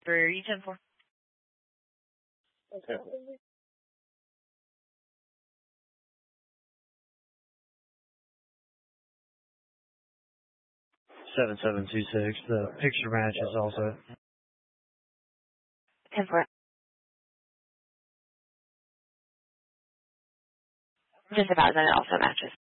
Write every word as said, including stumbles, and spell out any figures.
Three ten four. Okay. Seven seven two six. The picture match is also Ten four. Just about that it also matches.